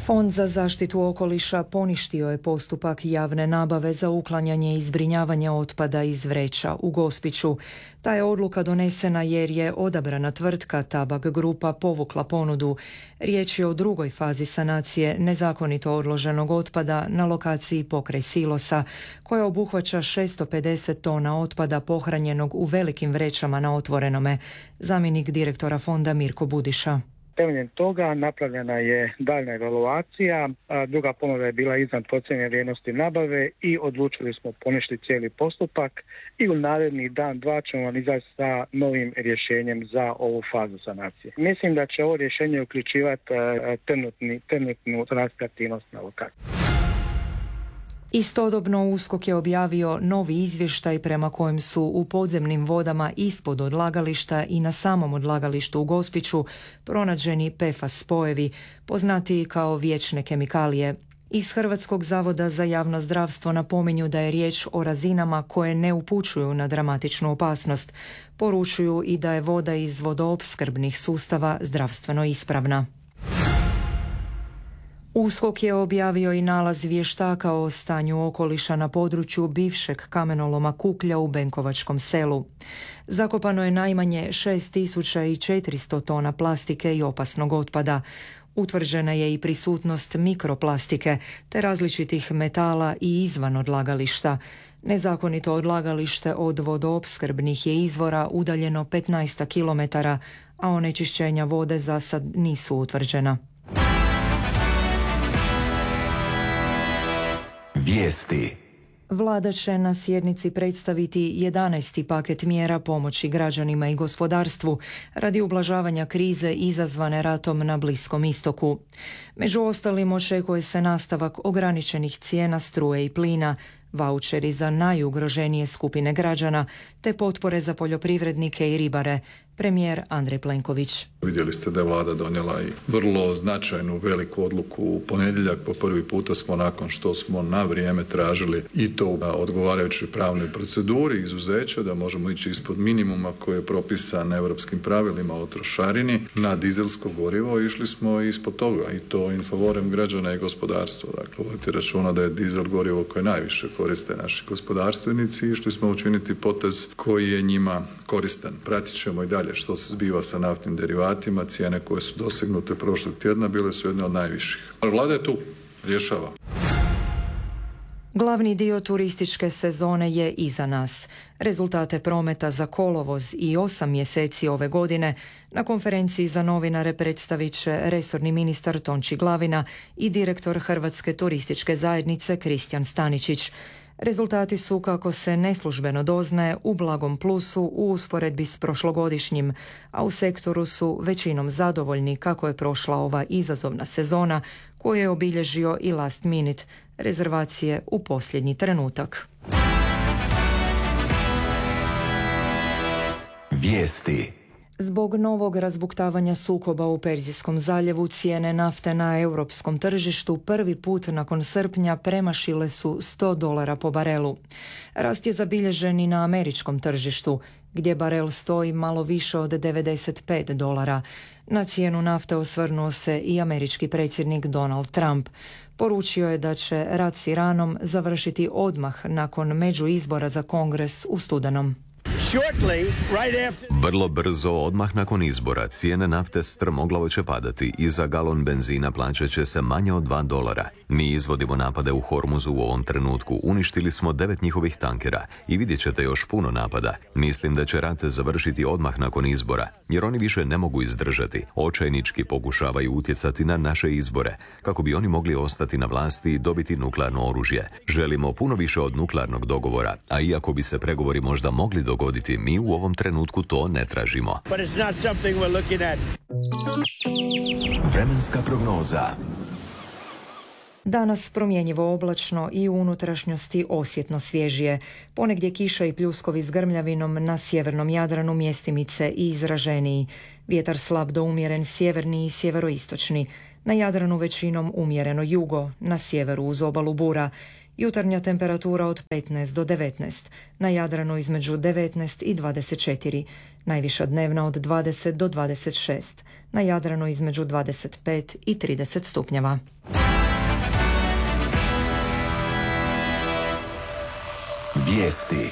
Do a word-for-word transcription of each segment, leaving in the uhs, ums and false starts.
Fond za zaštitu okoliša poništio je postupak javne nabave za uklanjanje i zbrinjavanje otpada iz vreća u Gospiću. Ta je odluka donesena jer je odabrana tvrtka Tabak Grupa povukla ponudu. Riječ je o drugoj fazi sanacije nezakonito odloženog otpada na lokaciji pokraj silosa, koja obuhvaća šesto pedeset tona otpada pohranjenog u velikim vrećama na otvorenome. Zamjenik direktora fonda Mirko Budiša. Temeljem toga napravljena je daljna evaluacija, a druga ponuda je bila iznad procijenjene vrijednosti nabave i odlučili smo poništiti cijeli postupak i u naredni dan, dva ćemo izaći sa novim rješenjem za ovu fazu sanacije. Mislim da će ovo rješenje uključivati trenutni, trenutnu sanacijsku aktivnost na lokaciji. Istodobno USKOK je objavio novi izvještaj prema kojem su u podzemnim vodama ispod odlagališta i na samom odlagalištu u Gospiću pronađeni P F A S spojevi, poznatiji kao vječne kemikalije. Iz Hrvatskog zavoda za javno zdravstvo napominju da je riječ o razinama koje ne upućuju na dramatičnu opasnost. Poručuju i da je voda iz vodoopskrbnih sustava zdravstveno ispravna. USKOK je objavio i nalaz vještaka o stanju okoliša na području bivšeg kamenoloma Kuklja u Benkovačkom selu. Zakopano je najmanje šest tisuća četiristo tona plastike i opasnog otpada. Utvrđena je i prisutnost mikroplastike te različitih metala i izvan odlagališta. Nezakonito odlagalište od vodoopskrbnih je izvora udaljeno petnaest kilometara, a onečišćenja vode za sad nisu utvrđena. Vijesti. Vlada će na sjednici predstaviti jedanaesti paket mjera pomoći građanima i gospodarstvu radi ublažavanja krize izazvane ratom na Bliskom istoku. Među ostalim očekuje se nastavak ograničenih cijena struje i plina, vaučeri za najugroženije skupine građana te potpore za poljoprivrednike i ribare. Premijer Andrej Plenković. Vidjeli ste da je vlada donijela i vrlo značajnu veliku odluku u ponedjeljak. Po prvi puta smo nakon što smo na vrijeme tražili i to u odgovarajućoj pravnoj proceduri izuzeća da možemo ići ispod minimuma koji je propisan europskim pravilima o trošarini na dizelsko gorivo. Išli smo ispod toga i to in favorem građana i gospodarstva. Dakle, vodite računa da je dizel gorivo koje najviše koriste naši gospodarstvenici i išli smo učiniti potez koji je njima koristan. Pratit ćemo i dalje što se zbiva sa naftnim derivatima, cijene koje su dosegnute prošlog tjedna bile su jedne od najviših. Ali vlada je tu, rješava. Glavni dio turističke sezone je iza nas. Rezultate prometa za kolovoz i osam mjeseci ove godine na konferenciji za novinare predstavit će resorni ministar Tonči Glavina i direktor Hrvatske turističke zajednice Kristijan Staničić. Rezultati su, kako se neslužbeno doznaje, u blagom plusu u usporedbi s prošlogodišnjim, a u sektoru su većinom zadovoljni kako je prošla ova izazovna sezona koju je obilježio i last minute, rezervacije u posljednji trenutak. Vijesti. Zbog novog razbuktavanja sukoba u Perzijskom zaljevu cijene nafte na europskom tržištu prvi put nakon srpnja premašile su sto dolara po barelu. Rast je zabilježen i na američkom tržištu, gdje barel stoji malo više od devedeset pet dolara. Na cijenu nafte osvrnuo se i američki predsjednik Donald Trump. Poručio je da će rat s Iranom završiti odmah nakon međuizbora za Kongres u studenom. Vrlo brzo, odmah nakon izbora, cijene nafte strmoglavo će padati i za galon benzina plaćat će se manje od dva dolara. Mi izvodimo napade u Hormuzu u ovom trenutku. Uništili smo devet njihovih tankera i vidjet ćete još puno napada. Mislim da će rat završiti odmah nakon izbora, jer oni više ne mogu izdržati. Očajnički pokušavaju utjecati na naše izbore, kako bi oni mogli ostati na vlasti i dobiti nuklearno oružje. Želimo puno više od nuklearnog dogovora, a iako bi se pregovori možda mogli dogoditi, mi u ovom trenutku to ne tražimo. Vremenska prognoza. Danas promjenjivo oblačno i u unutrašnjosti osjetno svježije. Ponegdje kiša i pljuskovi s grmljavinom na sjevernom Jadranu, mjestimice i izraženiji. Vjetar slab do umjeren sjeverni i sjeveroistočni. Na Jadranu većinom umjereno jugo, na sjeveru uz obalu bura. Jutarnja temperatura od petnaest do devetnaest, na Jadranu između devetnaest i dvadeset četiri, najviša dnevna od dvadeset do dvadeset šest, na Jadranu između dvadeset pet i trideset stupnjeva. Vijesti.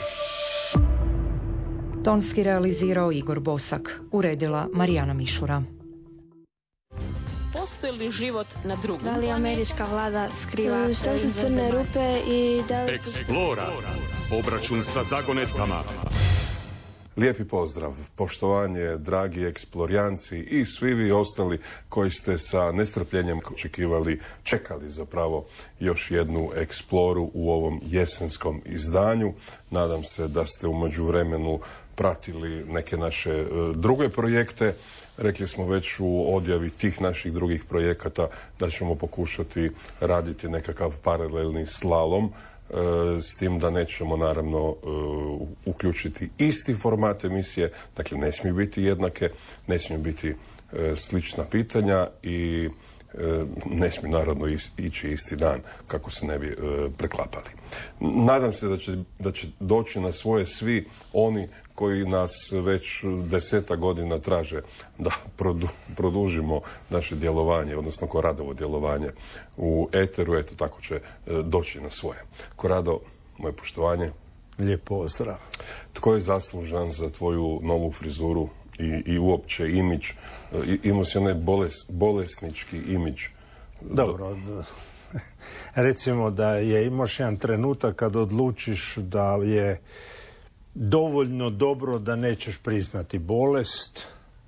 Tonski realizirao Igor Bosak, uredila Marijana Mišura. Postoji li život na drugom? Da li američka vlada skriva? Što su crne rupe i da li... Eksplora. Obračun sa zagonetkama. Lijepi pozdrav, poštovanje, dragi eksplorijanci i svi vi ostali koji ste sa nestrpljenjem očekivali, čekali zapravo još jednu eksploru u ovom jesenskom izdanju. Nadam se da ste u međuvremenu pratili neke naše druge projekte. Rekli smo već u odjavi tih naših drugih projekata da ćemo pokušati raditi nekakav paralelni slalom, s tim da nećemo naravno uključiti isti format emisije, dakle ne smiju biti jednake, ne smiju biti slična pitanja i ne smiju naravno ići isti dan kako se ne bi preklapali. Nadam se da će, da će doći na svoje svi oni koji nas već deseta godina traže da produ, produžimo naše djelovanje, odnosno Koradovo djelovanje u eteru, eto tako će doći na svoje. Korado, moje poštovanje. Lijep pozdrav. Tko je zaslužan za tvoju novu frizuru i, i uopće imidž? I, imao si onaj boles, bolesnički imidž. Dobro, recimo da je imaš jedan trenutak kad odlučiš da je dovoljno dobro da nećeš priznati bolest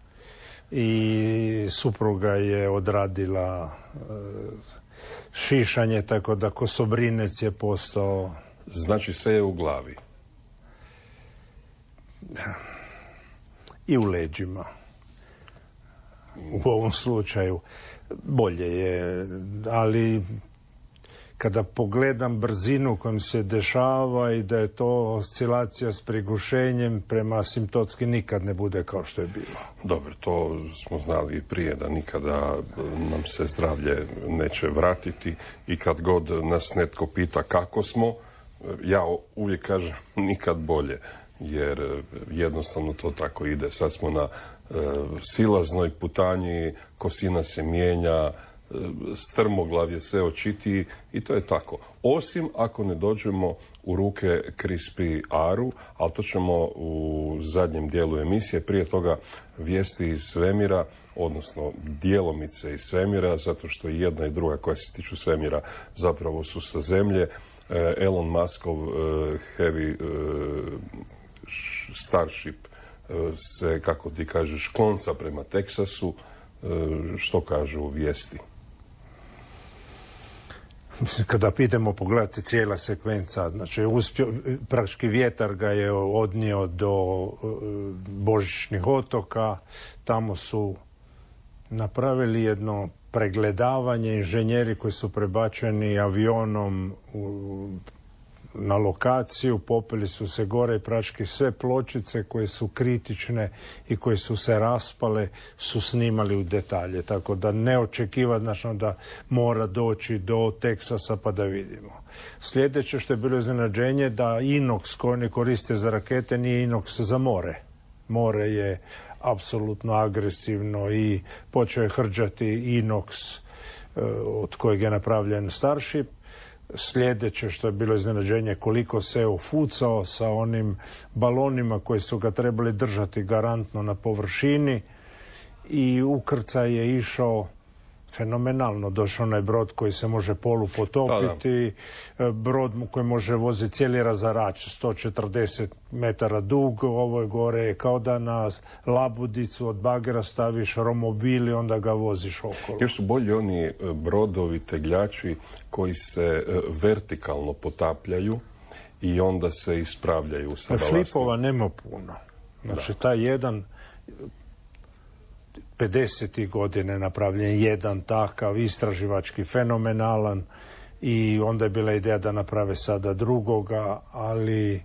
i supruga je odradila e, šišanje, tako da kosobrinec je postao... Znači sve je u glavi. I u leđima. U ovom slučaju bolje je, ali kada pogledam brzinu kojom se dešava i da je to oscilacija s prigušenjem, prema simptotski nikad ne bude kao što je bilo. Dobro, to smo znali i prije, da nikada nam se zdravlje neće vratiti i kad god nas netko pita kako smo, ja uvijek kažem nikad bolje, jer jednostavno to tako ide. Sad smo na uh, silaznoj putanji, kosina se mijenja, strmoglav je sve očitiji i to je tako. Osim ako ne dođemo u ruke Krispi Aru, ali to ćemo u zadnjem dijelu emisije. Prije toga vijesti iz svemira, odnosno djelomice iz svemira, zato što i jedna i druga koja se tiču svemira zapravo su sa zemlje. Elon Muskov Heavy Starship se, kako ti kažeš, klonca prema Teksasu. Što kažu vijesti? Kada idemo pogledati cijela sekvenca, znači uspio, praktički vjetar ga je odnio do Božićnih otoka, tamo su napravili jedno pregledavanje, inženjeri koji su prebačeni avionom u, na lokaciju, popeli su se gore i praktički sve pločice koje su kritične i koje su se raspale su snimali u detalje, tako da ne očekivati znači, da mora doći do Teksasa pa da vidimo. Sljedeće što je bilo iznenađenje da inoks koji oni koriste za rakete nije inoks za more. More je apsolutno agresivno i počeo je hrđati inoks od kojeg je napravljen Starship. Sljedeće što je bilo iznenađenje koliko se je ofucao sa onim balonima koji su ga trebali držati garantno na površini i ukrcaj je išao fenomenalno. Došao onaj brod koji se može polu potopiti, da, da. brod koji može voziti cijeli razarač, sto četrdeset metara dug, ovo je gore kao da na labudicu od bagera staviš romobil i onda ga voziš okolo. Još su bolji oni brodovi, tegljači koji se vertikalno potapljaju i onda se ispravljaju sa balastom. Flipova nema puno. Znači da. taj jedan pedesetih godine napravljen jedan takav istraživački fenomenalan i onda je bila ideja da naprave sada drugoga, ali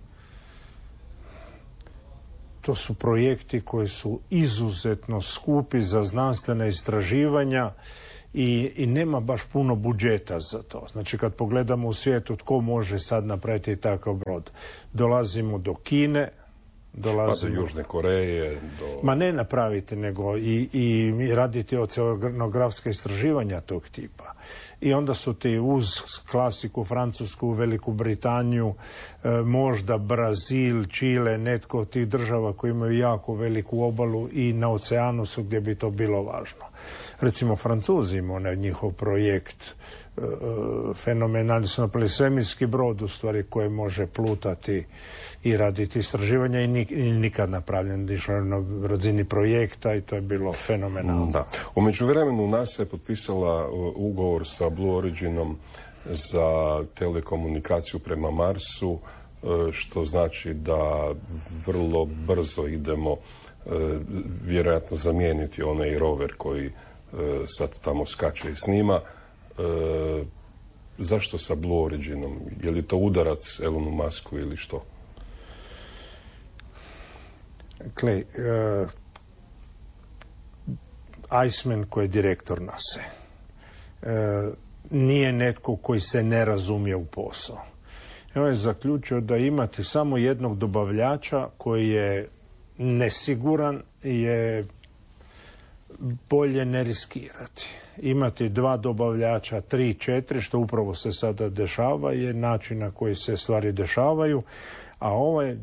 to su projekti koji su izuzetno skupi za znanstvene istraživanja I, i nema baš puno budžeta za to. Znači kad pogledamo u svijetu tko može sad napraviti takav brod. Dolazimo do Kine, dolazimo... Pa do Južne Koreje, do... Ma ne napraviti, nego i, i raditi oceanografske istraživanja tog tipa. I onda su ti uz klasiku Francusku, Veliku Britaniju, e, možda Brazil, Čile, netko od tih država koji imaju jako veliku obalu i na oceanu su gdje bi to bilo važno. Recimo Francuzi imaju onaj njihov projekt e, fenomenalni su napravili svemirski brod u stvari koji može plutati i raditi istraživanja i, nik, i nikad napravljen išlo na razini projekta i to je bilo fenomenalno. Da. U međuvremenu NASA je potpisala ugovor sa Blue Originom za telekomunikaciju prema Marsu, što znači da vrlo brzo idemo vjerojatno zamijeniti onaj rover koji sad tamo skače i snima. Zašto sa Blue Originom? Je li to udarac Elonu Musku ili što? Clay, uh, Iceman koji je direktor NASA uh, nije netko koji se ne razumije u posao. On je zaključio da imati samo jednog dobavljača koji je nesiguran je bolje ne riskirati. Imati dva dobavljača, tri, četiri, što upravo se sada dešava, je način na koji se stvari dešavaju, a ovo je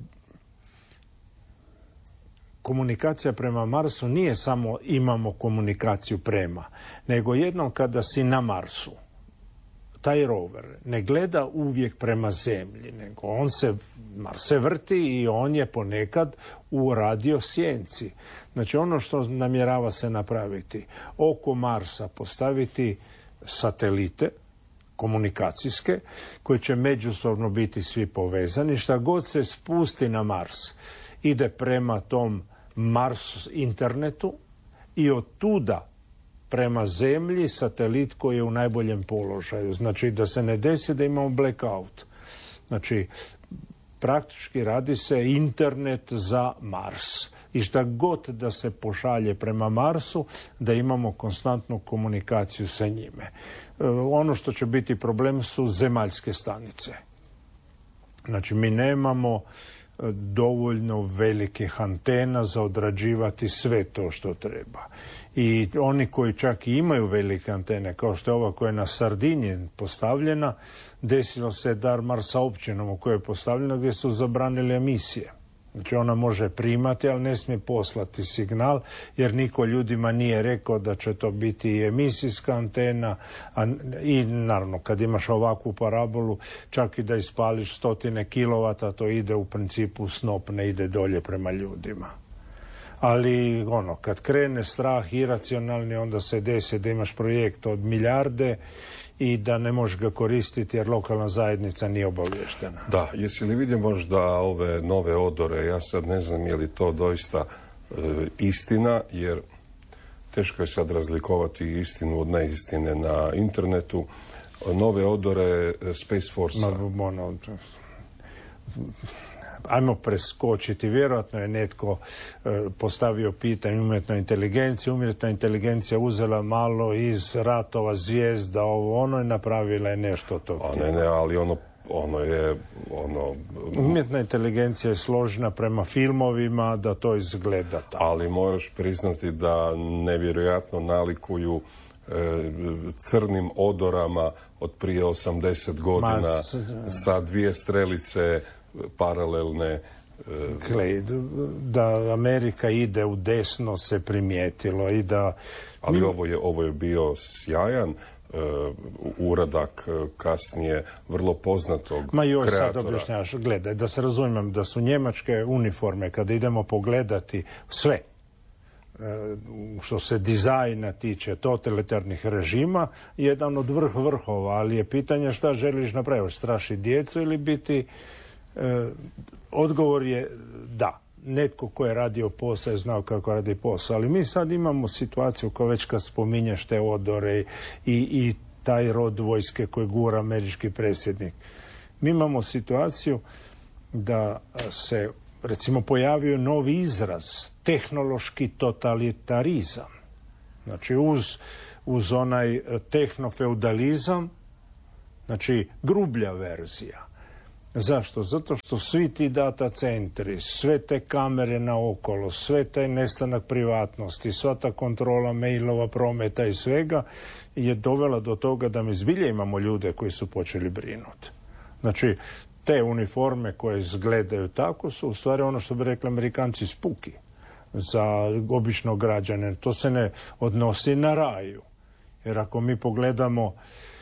komunikacija prema Marsu nije samo imamo komunikaciju prema, nego jednom kada si na Marsu, taj rover ne gleda uvijek prema Zemlji, nego on se, Mars se vrti i on je ponekad u radio sjenci. Znači ono što namjerava se napraviti, oko Marsa postaviti satelite komunikacijske koji će međusobno biti svi povezani. Šta god se spusti na Mars ide prema tom Mars internetu i od tuda prema Zemlji satelit koji je u najboljem položaju. Znači da se ne desi da imamo blackout. Znači praktički radi se internet za Mars. I šta god da se pošalje prema Marsu, da imamo konstantnu komunikaciju sa njime. E, ono što će biti problem su zemaljske stanice. Znači mi nemamo dovoljno velikih antena za odrađivati sve to što treba. I oni koji čak i imaju velike antene, kao što je ova koja je na Sardiniji postavljena, desilo se Darmar sa općinom u kojoj je postavljena gdje su zabranili emisije. Znači ona može primati, ali ne smije poslati signal, jer niko ljudima nije rekao da će to biti i emisijska antena, a, i naravno kad imaš ovakvu parabolu, čak i da ispališ stotine kilovata, to ide u principu snop, ne ide dolje prema ljudima. Ali ono, kad krene strah iracionalni, onda se desi da imaš projekt od milijarde i da ne možeš ga koristiti jer lokalna zajednica nije obavještena. Da, jesi li vidio možda ove nove odore? Ja sad ne znam je li to doista e, istina, jer teško je sad razlikovati istinu od neistine na internetu. Nove odore Space Force-a. Ma, ono, ajmo preskočiti. Vjerojatno je netko e, postavio pitanje umjetnoj inteligenciji. Umjetna inteligencija uzela malo iz ratova zvijezda, ovo ono, i napravila je nešto od tog. Ne, ne, ali ono, ono je... Ono... Umjetna inteligencija je složena prema filmovima da to izgleda tako. Ali moraš priznati da nevjerojatno nalikuju e, crnim odorama od prije osamdeset godina. Ma, sa dvije strelice paralelne. Gle, da Amerika ide u desno se primijetilo i da... Ali ovo je, ovo je bio sjajan uh, uradak uh, kasnije vrlo poznatog Ma joj, kreatora. sad objašnjavaš, gledaj, da se razumijem da su njemačke uniforme, kada idemo pogledati sve, uh, što se dizajna tiče totalitarnih režima, jedan od vrh vrhova, ali je pitanje šta želiš napraviti, strašiti djecu ili biti... E, odgovor je da. Netko ko je radio posao je znao kako radi posao, ali mi sad imamo situaciju kao već kad spominješ te odore i, i taj rod vojske koji gura američki predsjednik. Mi imamo situaciju da se recimo pojavio novi izraz, tehnološki totalitarizam. Znači uz uz onaj tehnofeudalizam, znači grublja verzija. Zašto? Zato što svi ti data centri, sve te kamere naokolo, sve taj nestanak privatnosti, sva ta kontrola mailova, prometa i svega je dovela do toga da mi zbilje imamo ljude koji su počeli brinuti. Znači, te uniforme koje izgledaju tako su u stvari ono što bi rekli Amerikanci spuki za običnog građana. To se ne odnosi na raju. Jer ako mi pogledamo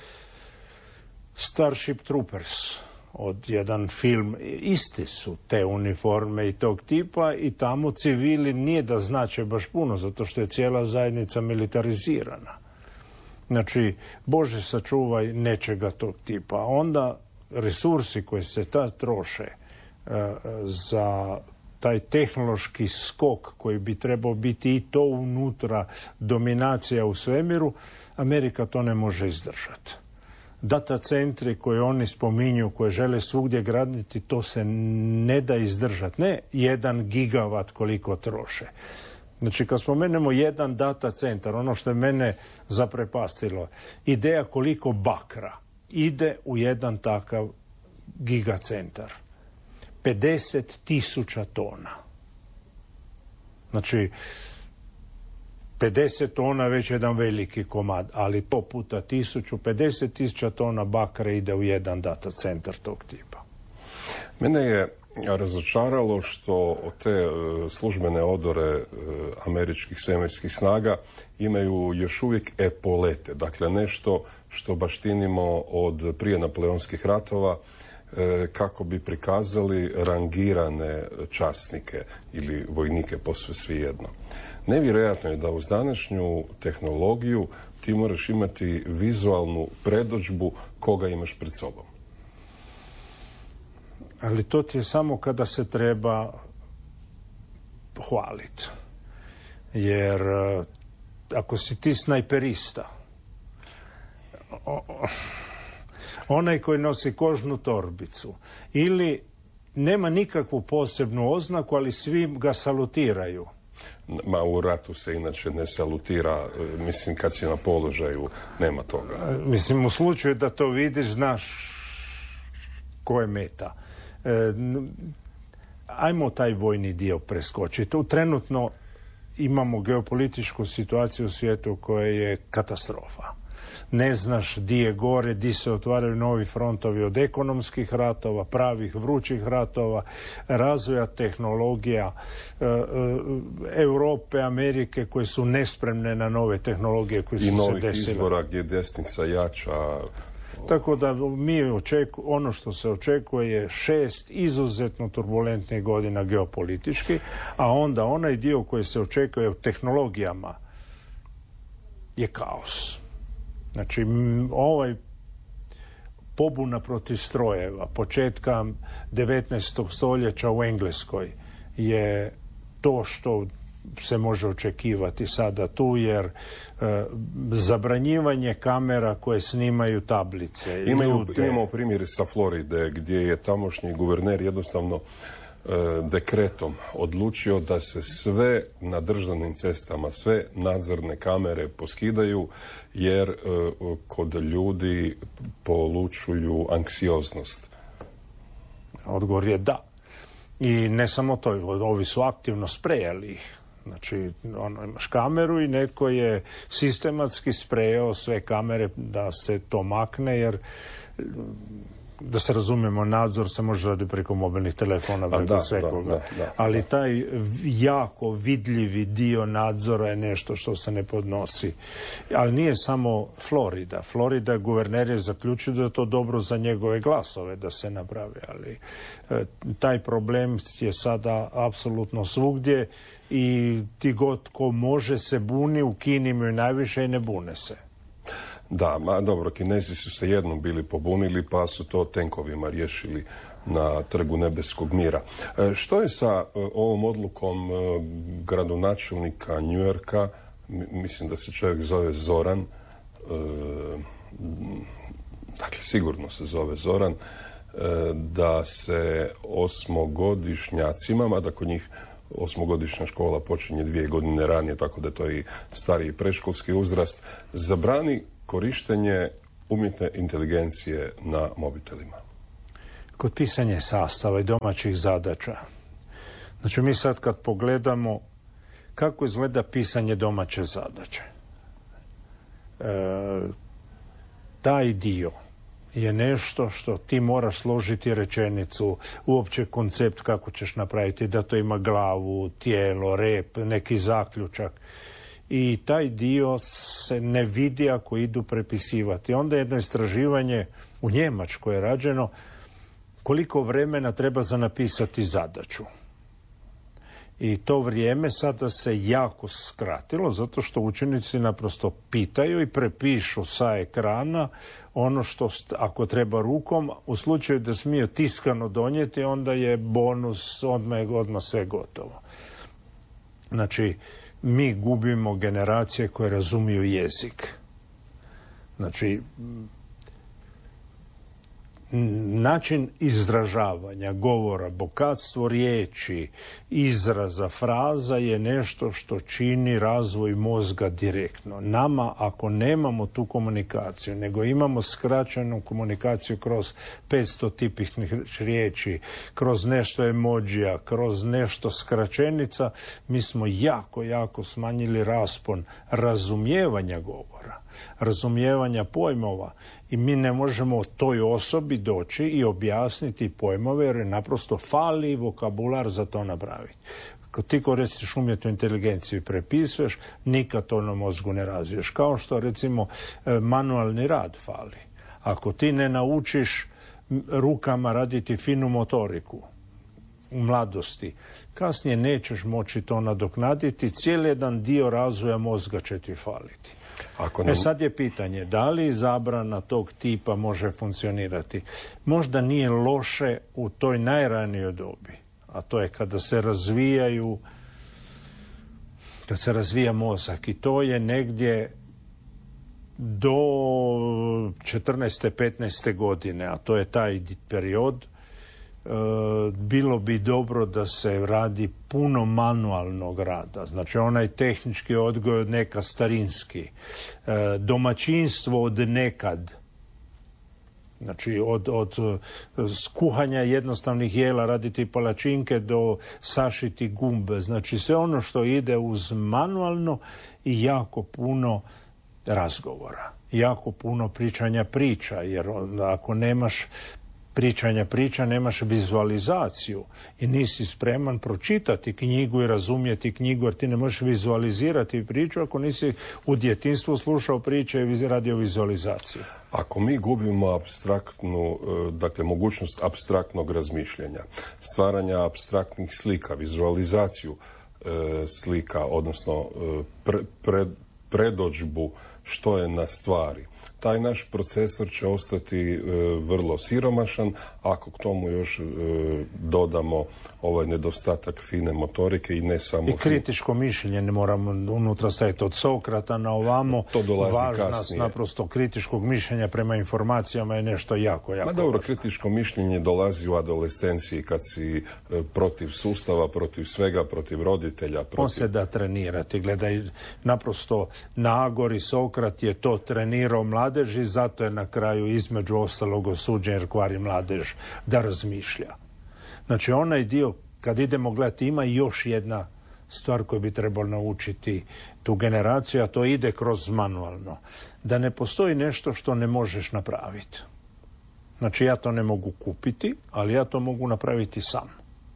Starship Troopers, od jedan film, isti su te uniforme i tog tipa i tamo civili nije da znače baš puno, zato što je cijela zajednica militarizirana. Znači, Bože sačuvaj nečega tog tipa. Onda resursi koji se ta troše uh, za taj tehnološki skok koji bi trebao biti i to unutra dominacija u svemiru, Amerika to ne može izdržati. Data centri koje oni spominju, koje žele svugdje graditi, to se ne da izdržati. Ne jedan gigavat koliko troše. Znači, kad spomenemo jedan data centar, ono što je mene zaprepastilo, ideja koliko bakra ide u jedan takav gigacentar. pedeset tisuća tona. Znači, pedeset tona već jedan veliki komad, ali to puta tisuću, pedeset tisuća tona bakra ide u jedan data centar tog tipa. Mene je razočaralo što te službene odore američkih svemirskih snaga imaju još uvijek epolete, dakle nešto što baštinimo od prije napoleonskih ratova, kako bi prikazali rangirane časnike ili vojnike, posve svejedno. Nevjerojatno je da uz današnju tehnologiju ti moraš imati vizualnu predodžbu koga imaš pred sobom. Ali to ti je samo kada se treba hvaliti. Jer ako si ti snajperista, onaj koji nosi kožnu torbicu, ili nema nikakvu posebnu oznaku, ali svi ga salutiraju. Ma u ratu se inače ne salutira, mislim kad si na položaju nema toga. Mislim u slučaju da to vidiš, znaš ko je meta. E, ajmo taj vojni dio preskočiti. Trenutno imamo geopolitičku situaciju u svijetu koja je katastrofa. Ne znaš di je gore, di se otvaraju novi frontovi od ekonomskih ratova, pravih vrućih ratova, razvoja tehnologija e, e, Europe, Amerike koje su nespremne na nove tehnologije koje su se desile. I novih izbora gdje desnica jača. Tako da mi očeku, ono što se očekuje je šest izuzetno turbulentnih godina geopolitički, a onda onaj dio koji se očekuje u tehnologijama je kaos. Znači, ovaj pobuna protiv strojeva početka devetnaestog stoljeća u Engleskoj je to što se može očekivati sada tu, jer e, zabranjivanje kamera koje snimaju tablice. Imaju, imamo primjer sa Floride gdje je tamošnji guverner jednostavno e, dekretom odlučio da se sve na državnim cestama, sve nadzorne kamere poskidaju jer e, kod ljudi polučuju anksioznost. Odgovor je da. I ne samo to, ovi su aktivno sprejali ih. Znači, ono, imaš kameru i netko je sistematski sprejao sve kamere da se to makne, jer da se razumijemo, nadzor se može raditi preko mobilnih telefona, preko da, svekoga. Da, da, da, ali taj jako vidljivi dio nadzora je nešto što se ne podnosi. Ali nije samo Florida. Florida, guverner je zaključio da je to dobro za njegove glasove da se napravi, ali e, taj problem je sada apsolutno svugdje i ti god ko može se buni, u Kini imaju najviše i ne bune se. Da, ma dobro, Kinezi su se jednom bili pobunili pa su to tenkovima riješili na Trgu nebeskog mira. E, što je sa e, ovom odlukom e, gradonačelnika New Yorka, mislim da se čovjek zove Zoran, e, dakle sigurno se zove Zoran, e, da se osmogodišnjacima, mada kod njih osmogodišnja škola počinje dvije godine ranije, tako da je to i stariji predškolski uzrast, zabrani korištenje umjetne inteligencije na mobitelima. Kod pisanja sastava i domaćih zadaća. Znači mi sad kad pogledamo kako izgleda pisanje domaće zadaće, e, taj dio je nešto što ti moraš složiti rečenicu, uopće koncept kako ćeš napraviti, da to ima glavu, tijelo, rep, neki zaključak. I taj dio se ne vidi ako idu prepisivati. Onda jedno istraživanje u Njemačkoj je rađeno koliko vremena treba za napisati zadaću. I to vrijeme sada se jako skratilo zato što učenici naprosto pitaju i prepišu sa ekrana ono što ako treba rukom, u slučaju da smiju tiskano donijeti, onda je bonus, odmah je odmah sve gotovo. Znači, mi gubimo generacije koje razumiju jezik. Znači, način izražavanja, govora, bogatstvo riječi, izraza, fraza je nešto što čini razvoj mozga direktno. Nama, ako nemamo tu komunikaciju, nego imamo skraćenu komunikaciju kroz petsto tipičnih riječi, kroz nešto emodžija, kroz nešto skraćenica, mi smo jako, jako smanjili raspon razumijevanja govora, razumijevanja pojmova i mi ne možemo toj osobi doći i objasniti pojmove jer je naprosto fali vokabular za to napraviti. Kad ti koristiš umjetnu inteligenciju i prepisuješ, nikad to na mozgu ne razviješ. Kao što recimo manualni rad fali. Ako ti ne naučiš rukama raditi finu motoriku u mladosti, kasnije nećeš moći to nadoknaditi, cijeli jedan dio razvoja mozga će ti faliti. Ako nam... E sad je pitanje, da li zabrana tog tipa može funkcionirati? Možda nije loše u toj najranijoj dobi, a to je kada se razvijaju, kada se razvija mozak i to je negdje do četrnaeste petnaeste godine, a to je taj period. Bilo bi dobro da se radi puno manualnog rada. Znači onaj tehnički odgoj od neka starinski. Domaćinstvo od nekad. Znači od, od skuhanja jednostavnih jela, raditi palačinke do sašiti gumbe. Znači sve ono što ide uz manualno i jako puno razgovora. Jako puno pričanja priča. Jer ako nemaš pričanja priča, nemaš vizualizaciju i nisi spreman pročitati knjigu i razumjeti knjigu, jer ti ne možeš vizualizirati priču ako nisi u djetinjstvu slušao priče i radio vizualizaciju. Ako mi gubimo apstraktnu, dakle mogućnost apstraktnog razmišljanja, stvaranja apstraktnih slika, vizualizaciju e, slika, odnosno pre, pre, predodžbu što je na stvari, taj naš procesor će ostati e, vrlo siromašan, ako k tomu još e, dodamo ovaj nedostatak fine motorike i ne samo... I kritičko mišljenje ne moramo unutra staviti od Sokrata na ovamo. To dolazi važnost kasnije. Naprosto kritičkog mišljenja prema informacijama je nešto jako, jako... Ma dobro, kritičko mišljenje dolazi u adolescenciji kad si e, protiv sustava, protiv svega, protiv roditelja. Protiv... On se da trenirati. Gledaj, naprosto na Agori Sokrat je to trenirao mladeži, zato je na kraju između ostalog osuđen jer kvari mladež da razmišlja. Znači onaj dio, kad idemo gledati, ima još jedna stvar koju bi trebalo naučiti tu generaciju, a to ide kroz manualno. Da ne postoji nešto što ne možeš napraviti. Znači ja to ne mogu kupiti, ali ja to mogu napraviti sam.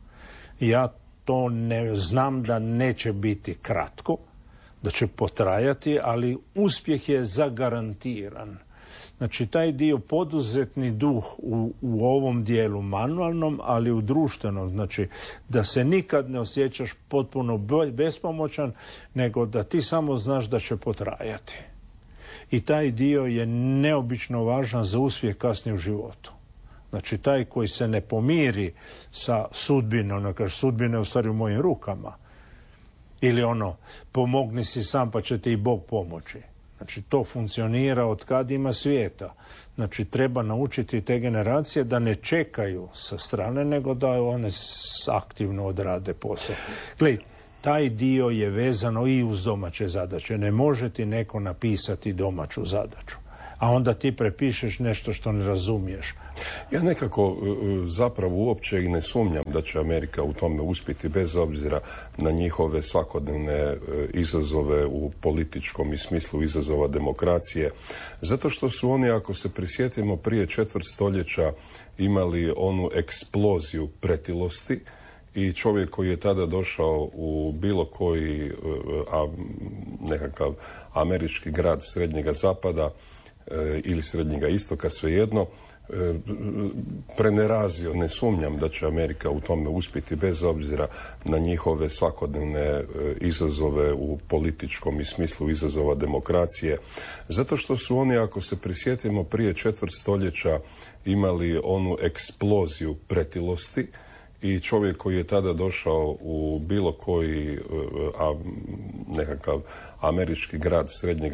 Ja to ne znam da neće biti kratko, da će potrajati, ali uspjeh je zagarantiran. Znači, taj dio poduzetni duh u, u ovom dijelu manualnom, ali u društvenom, znači da se nikad ne osjećaš potpuno bespomoćan, nego da ti samo znaš da će potrajati. I taj dio je neobično važan za uspjeh kasnije u životu. Znači, taj koji se ne pomiri sa sudbinom, ono kaže, sudbina je u stvari u mojim rukama, ili ono, pomogni si sam pa će ti i Bog pomoći. Znači, to funkcionira od kad ima svijeta. Znači, treba naučiti te generacije da ne čekaju sa strane, nego da one aktivno odrade posao. Gledajte, taj dio je vezano i uz domaće zadaće. Ne može ti neko napisati domaću zadaću, a onda ti prepišeš nešto što ne razumiješ. Ja nekako zapravo uopće i ne sumnjam da će Amerika u tome uspjeti, bez obzira na njihove svakodnevne izazove u političkom i smislu izazova demokracije. Zato što su oni, ako se prisjetimo, prije četvrt stoljeća imali onu eksploziju pretilosti i čovjek koji je tada došao u bilo koji a, nekakav američki grad srednjega zapada ili srednjega istoka, svejedno, prenerazio. Ne sumnjam da će Amerika u tome uspjeti, bez obzira na njihove svakodnevne izazove u političkom i smislu izazova demokracije. Zato što su oni, ako se prisjetimo, prije četvrt stoljeća imali onu eksploziju pretilosti i čovjek koji je tada došao u bilo koji a, nekakav američki grad srednjega